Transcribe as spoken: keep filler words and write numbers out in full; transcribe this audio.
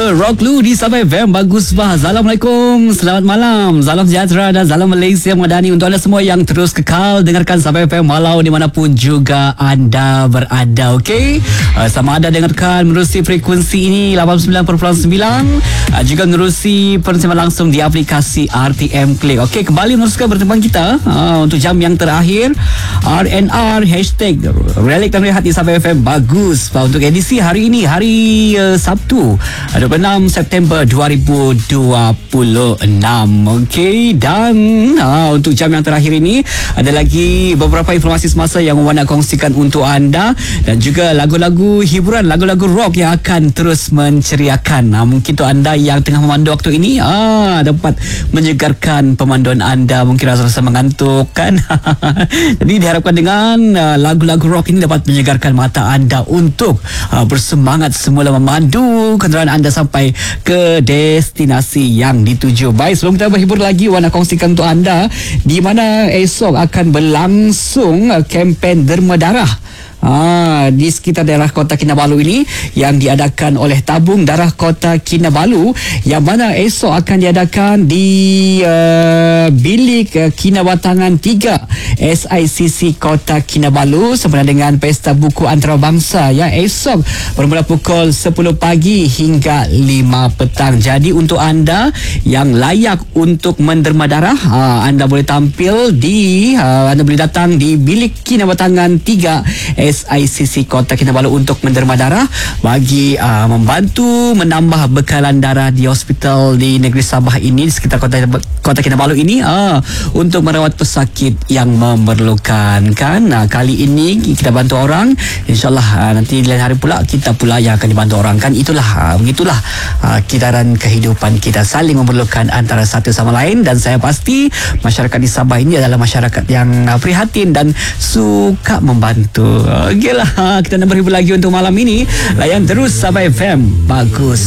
September Rock Lu di Sabah F M. Bagus bah. Assalamualaikum, selamat malam, salam sejahtera dan salam Malaysia Madani untuk anda semua yang terus kekal dengarkan Sabah F M walau dimanapun juga anda berada. Okey, uh, sama ada dengarkan menerusi frekuensi ini lapan puluh sembilan perpuluhan sembilan, uh, juga menerusi pensiaran langsung di aplikasi R T M Click. Okey, kembali meneruskan pertemuan kita uh, untuk jam yang terakhir R N R hashtag Relik dan Rehat di Sabah F M. Bagus bah. Untuk edisi hari ini, hari uh, Sabtu dua puluh enam September dua ribu dua puluh enam. Okey, dan uh, untuk jam yang terakhir ini ada lagi beberapa informasi semasa yang Wan nak kongsikan untuk anda dan juga lagu-lagu hiburan, lagu-lagu rock yang akan terus menceriakan. Uh, mungkin untuk anda yang tengah memandu waktu ini uh, dapat menyegarkan pemanduan anda, mungkin rasa-rasa mengantuk kan. Jadi diharapkan dengan uh, lagu-lagu rock ini dapat menyegarkan mata anda untuk uh, bersemangat semula memandu kenderaan anda sampai ke destinasi yang dituju. Baik, sebelum kita berhibur lagi, Wan nak kongsikan untuk anda di mana esok akan berlangsung uh, kempen derma darah Ah, di sekitar daerah Kota Kinabalu ini yang diadakan oleh Tabung Darah Kota Kinabalu, yang mana esok akan diadakan di uh, Bilik uh, Kinabatangan tiga S I C C Kota Kinabalu sempena dengan Pesta Buku Antarabangsa yang esok bermula pukul sepuluh pagi hingga lima petang. Jadi untuk anda yang layak untuk menderma darah, uh, anda boleh tampil di uh, anda boleh datang di Bilik Kinabatangan tiga S I C C Kota Kinabalu untuk menderma darah bagi uh, membantu menambah bekalan darah di hospital di negeri Sabah ini, di sekitar Kota Kota Kinabalu ini uh, untuk merawat pesakit yang memerlukan kan. Nah, kali ini kita bantu orang, insyaallah uh, nanti lain hari pula kita pula yang akan dibantu orang kan. Itulah uh, begitulah uh, kitaran kehidupan kita, saling memerlukan antara satu sama lain, dan saya pasti masyarakat di Sabah ini adalah masyarakat yang uh, prihatin dan suka membantu. Okeylah, kita nak berhibur lagi untuk malam ini. Layan terus Sabah F M. Bagus